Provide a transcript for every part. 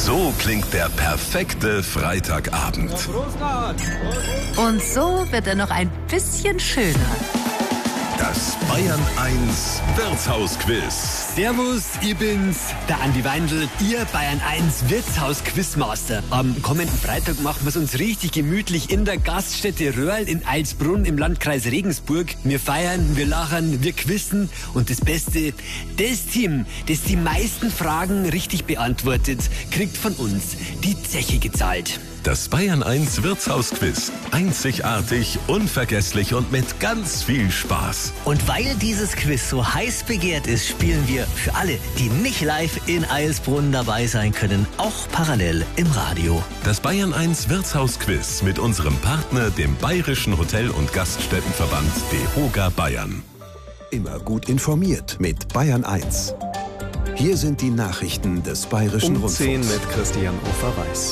So klingt der perfekte Freitagabend. Und so wird er noch ein bisschen schöner. Das Bayern 1 Wirtshausquiz. Servus, ich bin's, der Andi Weindl, Ihr Bayern 1 Wirtshaus-Quizmaster. Am kommenden Freitag machen wir es uns richtig gemütlich in der Gaststätte Röhrl in Alsbrunn im Landkreis Regensburg. Wir feiern, wir lachen, wir quizzen und das Beste, das Team, das die meisten Fragen richtig beantwortet, kriegt von uns die Zeche gezahlt. Das Bayern 1 Wirtshausquiz. Einzigartig, unvergesslich und mit ganz viel Spaß. Und weil dieses Quiz so heiß begehrt ist, spielen wir für alle, die nicht live in Eilsbrunn dabei sein können, auch parallel im Radio. Das Bayern 1 Wirtshausquiz mit unserem Partner, dem Bayerischen Hotel- und Gaststättenverband DEHOGA Bayern. Immer gut informiert mit Bayern 1. Hier sind die Nachrichten des Bayerischen Um 10 Rundfunks. mit Christian Ofer-Weiß.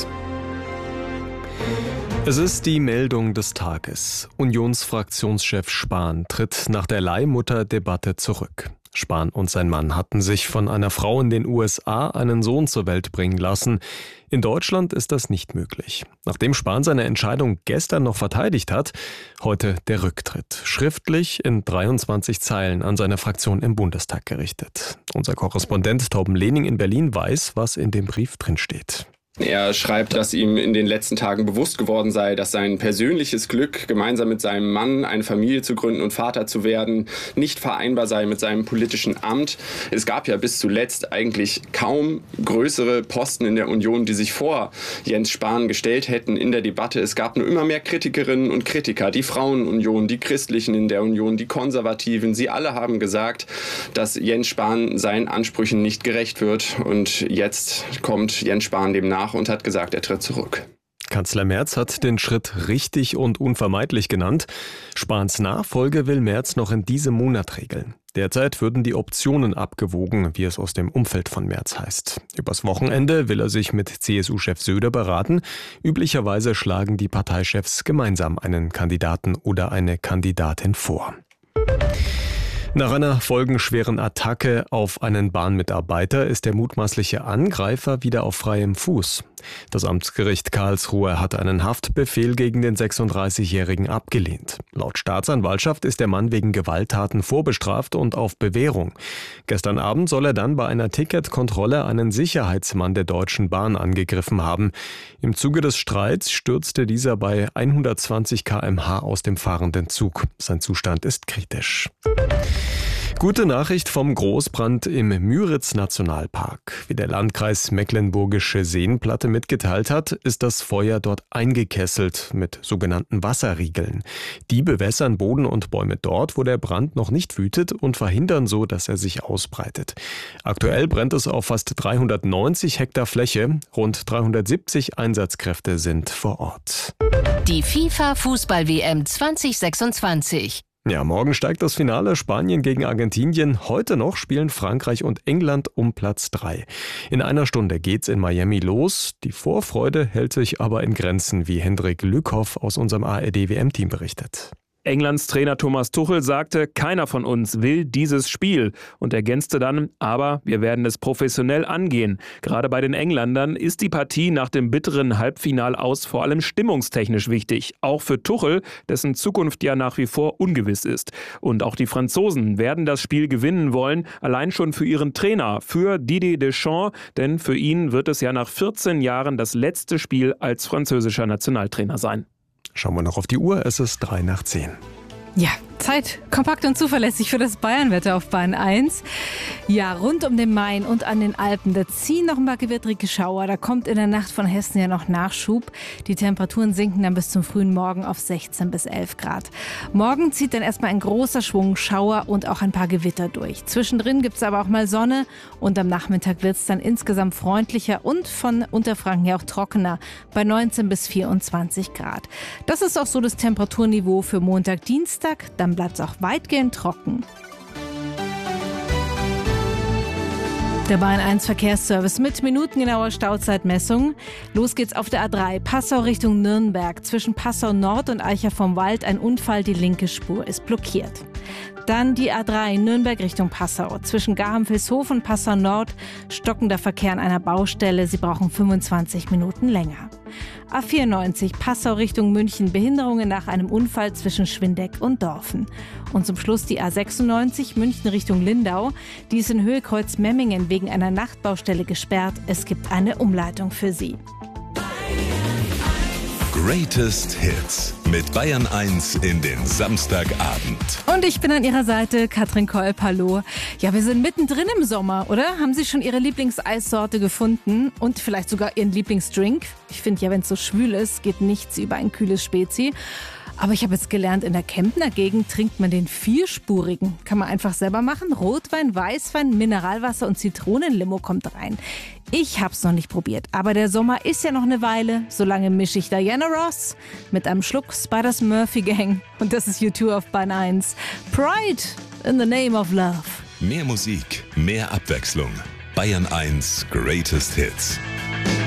Es ist die Meldung des Tages. Unionsfraktionschef Spahn tritt nach der Leihmutter-Debatte zurück. Spahn und sein Mann hatten sich von einer Frau in den USA einen Sohn zur Welt bringen lassen. In Deutschland ist das nicht möglich. Nachdem Spahn seine Entscheidung gestern noch verteidigt hat, heute der Rücktritt. Schriftlich in 23 Zeilen an seine Fraktion im Bundestag gerichtet. Unser Korrespondent Torben Lehning in Berlin weiß, was in dem Brief drinsteht. Er schreibt, dass ihm in den letzten Tagen bewusst geworden sei, dass sein persönliches Glück, gemeinsam mit seinem Mann eine Familie zu gründen und Vater zu werden, nicht vereinbar sei mit seinem politischen Amt. Es gab ja bis zuletzt eigentlich kaum größere Posten in der Union, die sich vor Jens Spahn gestellt hätten in der Debatte. Es gab nur immer mehr Kritikerinnen und Kritiker, die Frauenunion, die Christlichen in der Union, die Konservativen. Sie alle haben gesagt, dass Jens Spahn seinen Ansprüchen nicht gerecht wird. Und jetzt kommt Jens Spahn dem nach und hat gesagt, er tritt zurück. Kanzler Merz hat den Schritt richtig und unvermeidlich genannt. Spahns Nachfolge will Merz noch in diesem Monat regeln. Derzeit würden die Optionen abgewogen, wie es aus dem Umfeld von Merz heißt. Übers Wochenende will er sich mit CSU-Chef Söder beraten. Üblicherweise schlagen die Parteichefs gemeinsam einen Kandidaten oder eine Kandidatin vor. Nach einer folgenschweren Attacke auf einen Bahnmitarbeiter ist der mutmaßliche Angreifer wieder auf freiem Fuß. Das Amtsgericht Karlsruhe hat einen Haftbefehl gegen den 36-Jährigen abgelehnt. Laut Staatsanwaltschaft ist der Mann wegen Gewalttaten vorbestraft und auf Bewährung. Gestern Abend soll er dann bei einer Ticketkontrolle einen Sicherheitsmann der Deutschen Bahn angegriffen haben. Im Zuge des Streits stürzte dieser bei 120 km/h aus dem fahrenden Zug. Sein Zustand ist kritisch. Gute Nachricht vom Großbrand im Müritz-Nationalpark. Wie der Landkreis Mecklenburgische Seenplatte mitgeteilt hat, ist das Feuer dort eingekesselt mit sogenannten Wasserriegeln. Die bewässern Boden und Bäume dort, wo der Brand noch nicht wütet und verhindern so, dass er sich ausbreitet. Aktuell brennt es auf fast 390 Hektar Fläche. Rund 370 Einsatzkräfte sind vor Ort. Die FIFA-Fußball-WM 2026. Ja, morgen steigt das Finale Spanien gegen Argentinien. Heute noch spielen Frankreich und England um Platz 3. In einer Stunde geht's in Miami los. Die Vorfreude hält sich aber in Grenzen, wie Hendrik Lückhoff aus unserem ARD-WM-Team berichtet. Englands Trainer Thomas Tuchel sagte, keiner von uns will dieses Spiel und ergänzte dann, aber wir werden es professionell angehen. Gerade bei den Engländern ist die Partie nach dem bitteren Halbfinalaus vor allem stimmungstechnisch wichtig. Auch für Tuchel, dessen Zukunft ja nach wie vor ungewiss ist. Und auch die Franzosen werden das Spiel gewinnen wollen, allein schon für ihren Trainer, für Didier Deschamps, denn für ihn wird es ja nach 14 Jahren das letzte Spiel als französischer Nationaltrainer sein. Schauen wir noch auf die Uhr, es ist 9:03. Ja, Zeit kompakt und zuverlässig für das Bayernwetter auf Bayern 1. Ja, rund um den Main und an den Alpen, da ziehen noch ein paar gewittrige Schauer. Da kommt in der Nacht von Hessen ja noch Nachschub. Die Temperaturen sinken dann bis zum frühen Morgen auf 16 bis 11 Grad. Morgen zieht dann erstmal ein großer Schwung Schauer und auch ein paar Gewitter durch. Zwischendrin gibt es aber auch mal Sonne und am Nachmittag wird es dann insgesamt freundlicher und von Unterfranken her auch trockener bei 19 bis 24 Grad. Das ist auch so das Temperaturniveau für Montag, Dienstag. Dann bleibt es auch weitgehend trocken. Der Bayern 1 Verkehrsservice mit minutengenauer Stauzeitmessung. Los geht's auf der A3, Passau Richtung Nürnberg. Zwischen Passau Nord und Eicher vom Wald ein Unfall, die linke Spur ist blockiert. Dann die A3 Nürnberg Richtung Passau. Zwischen Garham-Vilshof und Passau Nord stockender Verkehr an einer Baustelle. Sie brauchen 25 Minuten länger. A94 Passau Richtung München. Behinderungen nach einem Unfall zwischen Schwindeck und Dorfen. Und zum Schluss die A96 München Richtung Lindau. Die ist in Höhe Kreuz Memmingen wegen einer Nachtbaustelle gesperrt. Es gibt eine Umleitung für Sie. Greatest Hits mit Bayern 1 in den Samstagabend. Und ich bin an Ihrer Seite, Katrin Kolb, hallo. Ja, wir sind mittendrin im Sommer, oder? Haben Sie schon Ihre Lieblingseissorte gefunden? Und vielleicht sogar Ihren Lieblingsdrink? Ich finde ja, wenn es so schwül ist, geht nichts über ein kühles Spezi. Aber ich habe jetzt gelernt, in der Kemptner Gegend trinkt man den vierspurigen. Kann man einfach selber machen. Rotwein, Weißwein, Mineralwasser und Zitronenlimo kommt rein. Ich hab's noch nicht probiert, aber der Sommer ist ja noch eine Weile. Solange mische ich Diana Ross mit einem Schluck Spiders Murphy Gang. Und das ist U2 auf Bayern 1. Pride in the name of love. Mehr Musik, mehr Abwechslung. Bayern 1 Greatest Hits.